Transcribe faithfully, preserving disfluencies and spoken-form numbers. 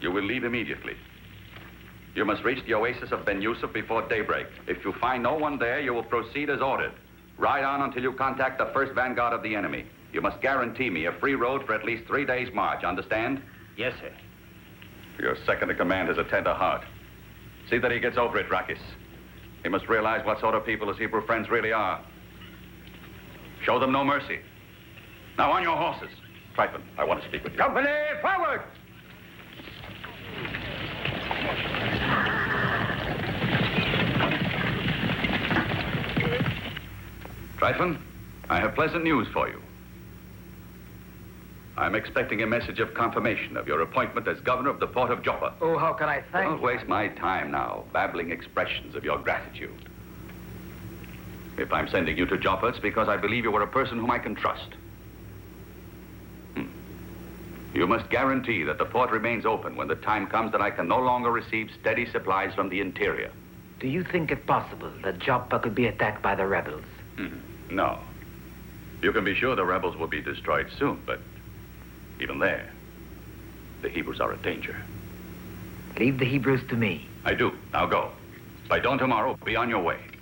You will leave immediately. You must reach the oasis of Ben Yusuf before daybreak. If you find no one there, you will proceed as ordered. Ride on until you contact the first vanguard of the enemy. You must guarantee me a free road for at least three days' march, understand? Yes, sir. Your second in command has a tender heart. See that he gets over it, Rakis. He must realize what sort of people his Hebrew friends really are. Show them no mercy. Now, on your horses. Tryphon, I want to speak with you. Company, forward! Tryphon, I have pleasant news for you. I'm expecting a message of confirmation of your appointment as governor of the port of Joppa. Oh, how can I thank Don't you? waste my time now, babbling expressions of your gratitude. If I'm sending you to Joppa, it's because I believe you are a person whom I can trust. Hmm. You must guarantee that the port remains open when the time comes that I can no longer receive steady supplies from the interior. Do you think it possible that Joppa could be attacked by the rebels? Hmm. No. You can be sure the rebels will be destroyed soon, but even there, the Hebrews are a danger. Leave the Hebrews to me. I do. Now go. By dawn tomorrow, be on your way.